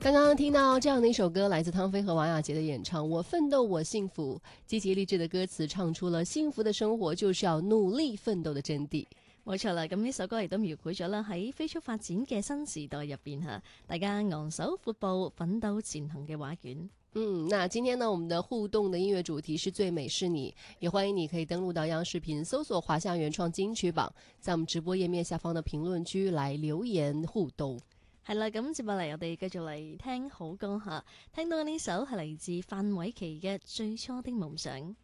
刚刚听到这样的一首歌，来自汤菲和王雅洁的演唱《我奮鬥我幸福》，積極勵志的歌詞唱出了幸福的生活就是要努力奮鬥的真諦。 冇錯啦，咁呢首歌亦都描繪咗啦喺飛速發展嘅新時代入邊嚇，大家昂首闊步奮鬥前行嘅畫卷。 那今天呢，我們的互動的音樂主題是最美是你，也歡迎你可以登錄到央視頻搜索華夏原創金曲榜，在我們直播頁面下方的評論區來留言互動。 係啦，咁接落嚟我哋繼續嚟聽好歌嚇，聽到嘅呢首係嚟自范瑋琪嘅《最初的夢想》。